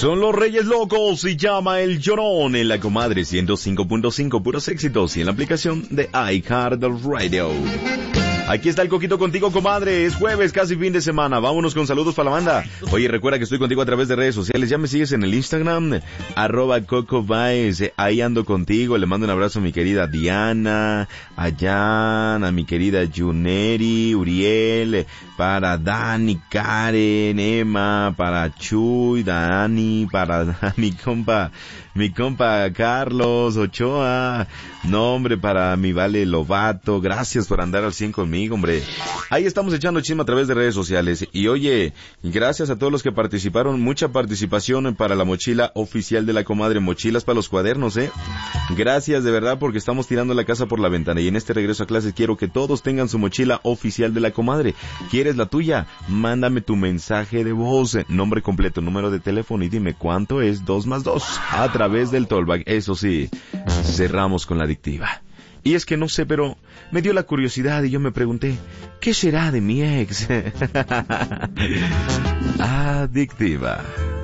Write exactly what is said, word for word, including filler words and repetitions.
Son los Reyes Locos y llama El Llorón en la Comadre ciento cinco punto cinco, puros éxitos, y en la aplicación de iHeartRadio. Aquí está el Coquito contigo, comadre. Es jueves, casi fin de semana. Vámonos con saludos para la banda. Oye, recuerda que estoy contigo a través de redes sociales. Ya me sigues en el Instagram, arroba Coco Baez. Ahí ando contigo. Le mando un abrazo a mi querida Diana, a Jan, a mi querida Juneri, Uriel, para Dani, Karen, Emma, para Chuy, Dani, para mi compa, mi compa Carlos Ochoa. No, hombre, para mi Vale Lobato. Gracias por andar al cien conmigo, hombre. Ahí estamos echando chisme a través de redes sociales. Y oye, gracias a todos los que participaron. Mucha participación para la mochila oficial de la comadre. Mochilas para los cuadernos, ¿eh? Gracias de verdad, porque estamos tirando la casa por la ventana. Y en este regreso a clases quiero que todos tengan su mochila oficial de la comadre. ¿Quieres la tuya? Mándame tu mensaje de voz, nombre completo, número de teléfono y dime cuánto es dos más dos a través del Tollback. Eso sí, cerramos con la adictiva. Y es que no sé, pero me dio la curiosidad y yo me pregunté, ¿qué será de mi ex? Adictiva.